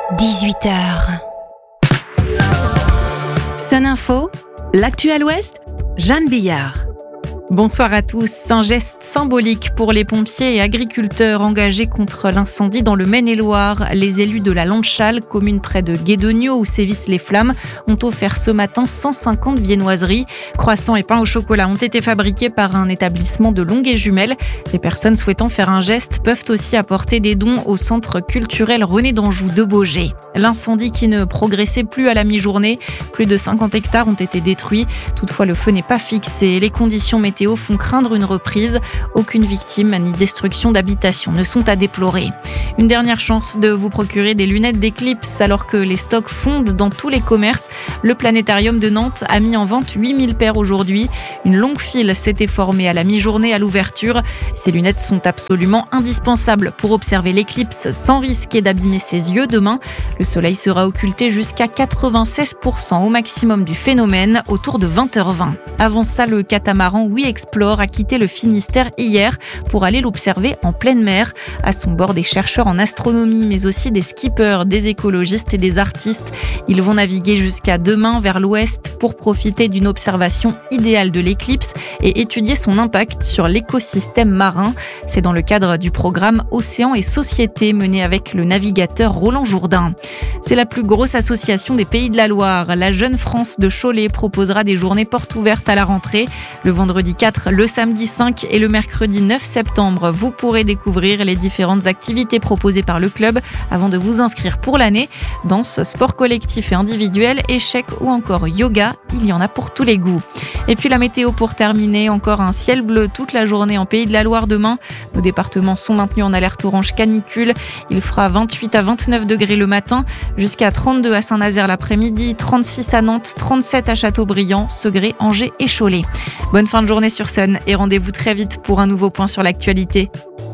18h. Sun Info, l'actu à l'Ouest, Jeanne Billard. Bonsoir à tous. Un geste symbolique pour les pompiers et agriculteurs engagés contre l'incendie dans le Maine-et-Loire. Les élus de la Landchal, commune près de Guédonio où sévissent les flammes, ont offert ce matin 150 viennoiseries. Croissants et pains au chocolat ont été fabriqués par un établissement de Longué-Jumelles. Les personnes souhaitant faire un geste peuvent aussi apporter des dons au centre culturel René d'Anjou de Baugé. L'incendie qui ne progressait plus à la mi-journée. Plus de 50 hectares ont été détruits. Toutefois, le feu n'est pas fixé. Les conditions météo font craindre une reprise. Aucune victime ni destruction d'habitation ne sont à déplorer. Une dernière chance de vous procurer des lunettes d'éclipse alors que les stocks fondent dans tous les commerces. Le planétarium de Nantes a mis en vente 8000 paires aujourd'hui. Une longue file s'était formée à la mi-journée à l'ouverture. Ces lunettes sont absolument indispensables pour observer l'éclipse sans risquer d'abîmer ses yeux demain. Le soleil sera occulté jusqu'à 96% au maximum du phénomène autour de 20h20. Avant ça, le catamaran Oui Explore a quitté le Finistère hier pour aller l'observer en pleine mer. À son bord, des chercheurs en astronomie, mais aussi des skippers, des écologistes et des artistes. Ils vont naviguer jusqu'à demain vers l'ouest pour profiter d'une observation idéale de l'éclipse et étudier son impact sur l'écosystème marin. C'est dans le cadre du programme Océan et Société mené avec le navigateur Roland Jourdain. C'est la plus grosse association des Pays de la Loire. La Jeune France de Cholet proposera des journées portes ouvertes à la rentrée. Le vendredi 4, le samedi 5 et le mercredi 9 septembre, vous pourrez découvrir les différentes activités proposées par le club avant de vous inscrire pour l'année. Danse, sport collectif et individuel, échecs ou encore yoga, il y en a pour tous les goûts. Et puis la météo pour terminer, encore un ciel bleu toute la journée en Pays de la Loire demain. Nos départements sont maintenus en alerte orange canicule. Il fera 28 à 29 degrés le matin, jusqu'à 32 à Saint-Nazaire l'après-midi, 36 à Nantes, 37 à Châteaubriand, Segré, Angers et Cholet. Bonne fin de journée sur Sun et rendez-vous très vite pour un nouveau point sur l'actualité.